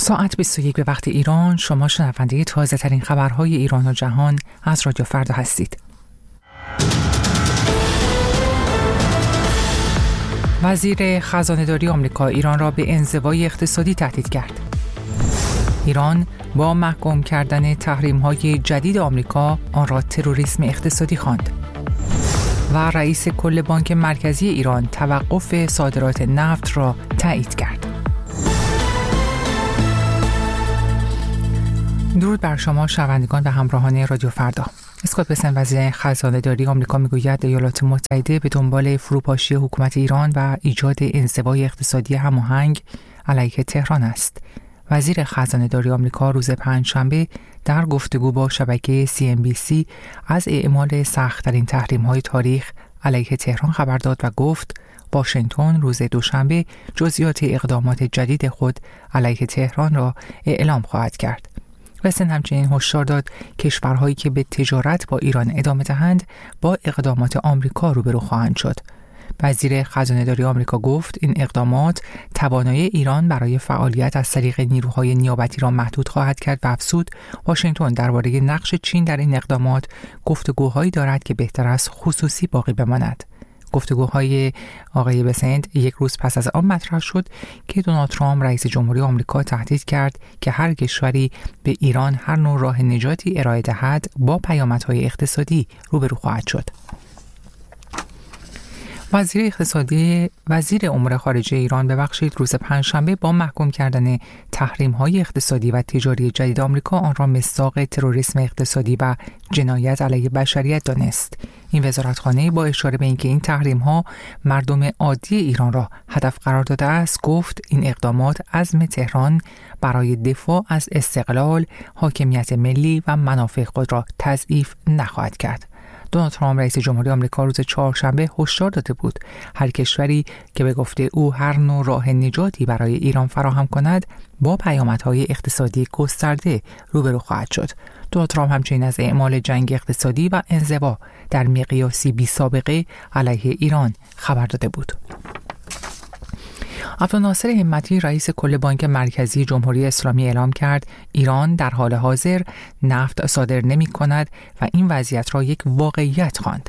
ساعت 21 به وقت ایران. شما شنونده تازه ترین خبرهای ایران و جهان از رادیو فردا هستید. وزیر خزانه‌داری آمریکا ایران را به انزوای اقتصادی تهدید کرد. ایران با محکوم کردن تحریم‌های جدید آمریکا آن را تروریسم اقتصادی خواند. و رئیس کل بانک مرکزی ایران توقف صادرات نفت را تایید کرد. درود بر شما شنوندگان و همراهان رادیو فردا. اسکات بسن وزیر خزانه‌داری آمریکا میگوید ایالات متحده به دنبال فروپاشی حکومت ایران و ایجاد انزوای اقتصادی هماهنگ علیه تهران است. وزیر خزانه‌داری آمریکا روز پنجشنبه در گفتگو با شبکه CNBC از اعمال سخت‌ترین تحریم‌های تاریخ علیه تهران خبر داد و گفت واشنگتن روز دوشنبه جزئیات اقدامات جدید خود علیه تهران را اعلام خواهد کرد. وسن همچنین هشدار داد کشورهایی که به تجارت با ایران ادامه دهند با اقدامات آمریکا روبرو خواهند شد. وزیر خزانه‌داری آمریکا گفت این اقدامات توانایی ایران برای فعالیت از طریق نیروهای نیابتی را محدود خواهد کرد و افزود واشنگتن درباره نقش چین در این اقدامات گفتگوهایی دارد که بهتر است خصوصی باقی بماند. گفتگوهای آقای بسنت یک روز پس از آن مطرح شد که دونالد ترامپ رئیس جمهوری آمریکا تهدید کرد که هر کشوری به ایران هر نوع راه نجاتی ارائه دهد با پیامدهای اقتصادی روبرو خواهد شد. وزیر امور خارجه ایران ببخشید روز پنجشنبه با محکوم کردن تحریم‌های اقتصادی و تجاری جدید آمریکا آن را مصداق تروریسم اقتصادی و جنایت علیه بشریت دانست. این وزارتخانه با اشاره به اینکه این تحریم‌ها مردم عادی ایران را هدف قرار داده است گفت این اقدامات عزم تهران برای دفاع از استقلال، حاکمیت ملی و منافع خود را تضعیف نخواهد کرد. دونالد ترامپ رئیس جمهوری آمریکا روز چهارشنبه هشدار داده بود هر کشوری که به گفته او هر نوع راه نجاتی برای ایران فراهم کند با پیامدهای اقتصادی گسترده روبرو خواهد شد. دونالد ترامپ همچنین از اعمال جنگ اقتصادی و انزوا در مقیاسی بی‌سابقه علیه ایران خبر داده بود. عبدالناصر همتی رئیس کل بانک مرکزی جمهوری اسلامی اعلام کرد ایران در حال حاضر نفت صادر نمی کند و این وضعیت را یک واقعیت خواند.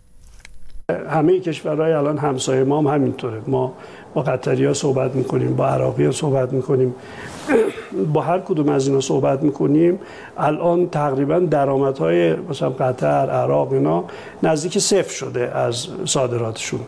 همه کشورهای الان همسایه ما هم همینطوره. ما با قطری‌ها صحبت می‌کنیم، با عراقی‌ها صحبت می‌کنیم، با هر کدوم از اینا صحبت می‌کنیم. الان تقریبا درآمدهای مثلا قطر، عراق اینا نزدیک صفر شده از صادراتشون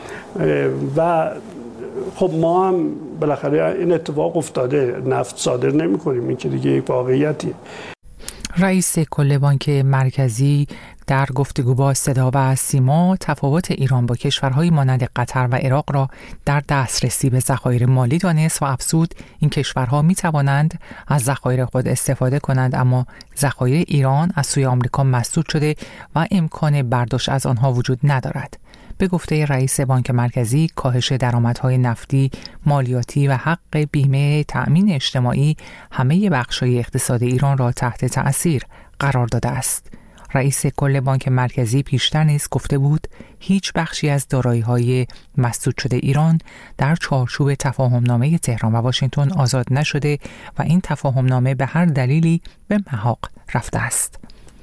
و خب ما هم بالاخره این اتفاق افتاده، نفت صادر نمی کنیم، این که دیگه یک واقعیتی. رئیس کل بانک مرکزی در گفتگو با صدا و سیما تفاوت ایران با کشورهای مانند قطر و عراق را در دسترسی به ذخایر مالی دانست و افزود این کشورها می توانند از ذخایر خود استفاده کنند اما ذخایر ایران از سوی آمریکا مسدود شده و امکان برداشت از آنها وجود ندارد. به گفته رئیس بانک مرکزی کاهش درآمدهای نفتی، مالیاتی و حق بیمه تأمین اجتماعی همه بخش‌های اقتصاد ایران را تحت تأثیر قرار داده است. رئیس کل بانک مرکزی پیشتر نیز گفته بود هیچ بخشی از دارایی‌های مسدود شده ایران در چارچوب تفاهمنامه تهران و واشنگتن آزاد نشده و این تفاهمنامه به هر دلیلی به محاق رفته است.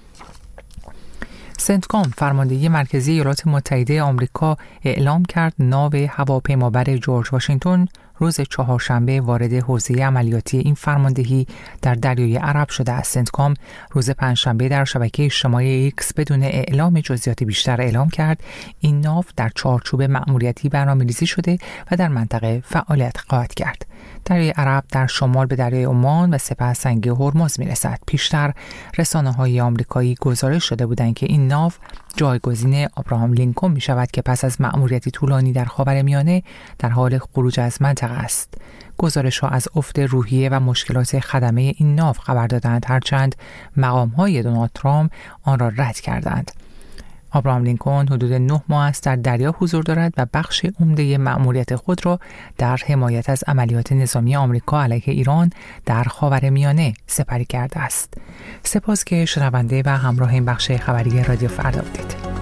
سنتکام فرماندهی مرکزی ایالات متحده آمریکا اعلام کرد ناو هواپیمابر جورج واشنگتن روز چهارشنبه وارد حوزه عملیاتی این فرماندهی در دریای عرب شده است. سنتکام روز پنجشنبه در شبکه اجتماعی ایکس بدون اعلام جزئیات بیشتر اعلام کرد این ناو در چارچوب مأموریتی برنامه‌ریزی شده و در منطقه فعالیت خواهد کرد. دریای عرب در شمال به دریای عمان و سپس سنگ هرمز میرسد. پیشتر رسانه‌های آمریکایی گزارش شده بودند که این ناو جایگزین ابراهام لینکن می شود که پس از مأموریتی طولانی در خاورمیانه در حال خروج از منطقه است. گزارش‌ها از افت روحیه و مشکلات خدمه این ناو خبر دادند هرچند مقام‌های دونالد ترامپ آن را رد کردند. ابراهام لینکن حدود 9 ماه است در دریا حضور دارد و بخش عمده مأموریت خود را در حمایت از عملیات نظامی آمریکا علیه ایران در خاورمیانه سپری کرده است. سپاس که شنونده و همراه این بخش خبری رادیو فردا بودید.